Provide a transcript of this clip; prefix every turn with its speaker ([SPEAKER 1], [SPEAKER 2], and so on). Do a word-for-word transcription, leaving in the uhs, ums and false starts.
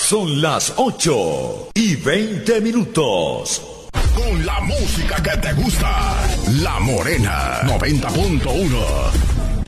[SPEAKER 1] Son las ocho y veinte minutos.
[SPEAKER 2] Con la música que te gusta. La Morena noventa punto uno.